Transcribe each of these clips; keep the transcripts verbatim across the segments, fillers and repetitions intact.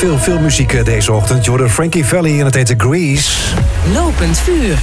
veel, veel muziek deze ochtend. Je hoorde Frankie Valli en het heette Grease. Lopend vuur.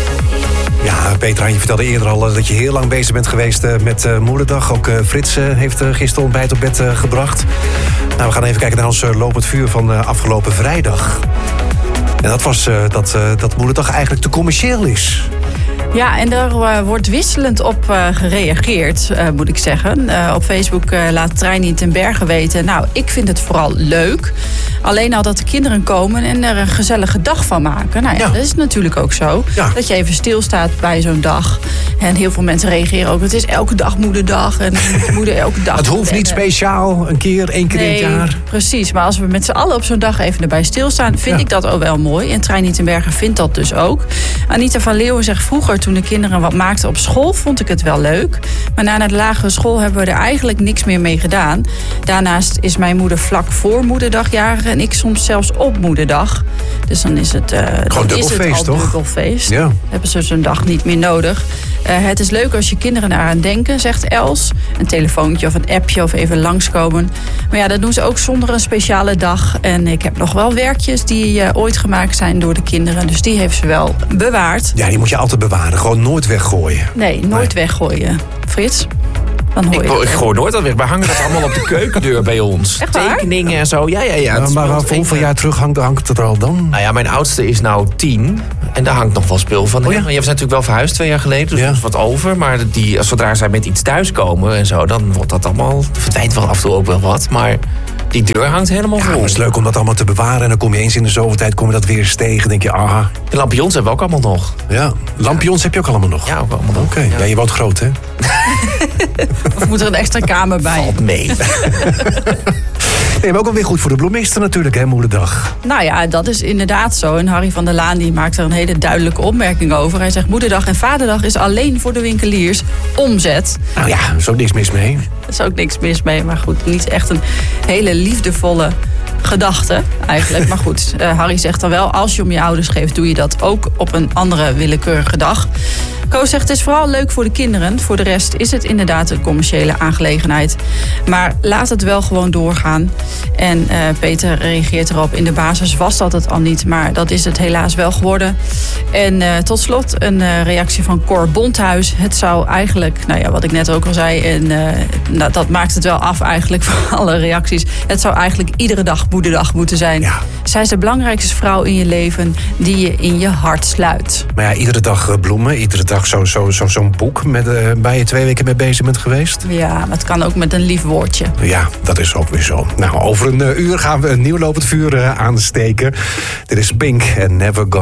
Ja, Petra, je vertelde eerder al dat je heel lang bezig bent geweest met uh, Moederdag. Ook uh, Frits uh, heeft uh, gisteren ontbijt op bed uh, gebracht. Nou, we gaan even kijken naar ons uh, lopend vuur van uh, afgelopen vrijdag. En dat was uh, dat, uh, dat Moederdag eigenlijk te commercieel is. Ja, en daar uh, wordt wisselend op uh, gereageerd, uh, moet ik zeggen. Uh, op Facebook uh, laat Treini ten Berge weten... nou, ik vind het vooral leuk. Alleen al dat de kinderen komen en er een gezellige dag van maken. Nou ja, ja. Dat is natuurlijk ook zo. Ja. Dat je even stilstaat bij zo'n dag. En heel veel mensen reageren ook... het is elke dag moederdag en moeder elke dag. Het hoeft niet speciaal, een keer, één keer nee, in het jaar. Precies, maar als we met z'n allen op zo'n dag even erbij stilstaan... vind ja. ik dat ook wel mooi. En Treini ten Berge vindt dat dus ook. Anita van Leeuwen zegt vroeger... toen de kinderen wat maakten op school, vond ik het wel leuk. Maar na de lagere school hebben we er eigenlijk niks meer mee gedaan. Daarnaast is mijn moeder vlak voor Moederdag jarig... en ik soms zelfs op Moederdag. Dus dan is het, uh, Gewoon dan is het feest, al toch? dubbelfeest. Ja. Hebben ze zo'n dag niet meer nodig. Uh, het is leuk als je kinderen eraan denken, zegt Els. Een telefoontje of een appje of even langskomen. Maar ja, dat doen ze ook zonder een speciale dag. En ik heb nog wel werkjes die uh, ooit gemaakt zijn door de kinderen. Dus die heeft ze wel bewaard. Ja, die moet je altijd bewaren. Gewoon nooit weggooien. Nee, nooit nee. weggooien. Frits? Dan hoor je ik, ik gooi nooit al weg. We hangen dat allemaal op de keukendeur bij ons. Echt waar? Tekeningen en zo. Ja, ja, ja. ja maar voor hoeveel jaar terug hangt, hangt het er al dan? Nou ja, mijn oudste is nou tien. En daar hangt nog wel spul van. Oh ja? Je zijn natuurlijk wel verhuisd twee jaar geleden. Dus ja. er is wat over. Maar die, zodra zij met iets thuiskomen en zo... dan wordt dat allemaal... verdwijnt wel af en toe ook wel wat. Maar die deur hangt helemaal ja, vol. Het is leuk om dat allemaal te bewaren. En dan kom je eens in de zoveel tijd kom je dat weer eens tegen. denk je, aha. De lampions hebben we ook allemaal nog. Ja, lampions ja. heb je ook allemaal nog? Ja, ook allemaal nog. Oké, okay. ja. ja, je woont groot, hè? Of moet er een extra kamer bij? Valt mee. Nee, maar ook wel weer goed voor de bloemisten natuurlijk, hè, Moederdag. Nou ja, dat is inderdaad zo. En Harry van der Laan die maakt er een hele duidelijke opmerking over. Hij zegt, Moederdag en Vaderdag is alleen voor de winkeliers omzet. Nou ja, er is ook niks mis mee. Er is ook niks mis mee, maar goed, niet echt een hele liefdevolle gedachte eigenlijk. Maar goed, uh, Harry zegt dan wel, als je om je ouders geeft, doe je dat ook op een andere willekeurige dag. Koos zegt, het is vooral leuk voor de kinderen. Voor de rest is het inderdaad een commerciële aangelegenheid. Maar laat het wel gewoon doorgaan. En uh, Peter reageert erop, in de basis was dat het al niet. Maar dat is het helaas wel geworden. En uh, tot slot een uh, reactie van Cor Bonthuis. Het zou eigenlijk, nou ja, wat ik net ook al zei... en uh, nou, dat maakt het wel af eigenlijk van alle reacties. Het zou eigenlijk iedere dag Moederdag moeten zijn. Ja. Zij is de belangrijkste vrouw in je leven die je in je hart sluit. Maar ja, iedere dag bloemen, iedere dag zo'n zo, zo, zo'n boek met, uh, waar je twee weken mee bezig bent geweest. Ja, maar het kan ook met een lief woordje. Ja, dat is ook weer zo. Nou, over een uh, uur gaan we een nieuw lopend vuur uh, aansteken. Dit is Pink en Never Gonna.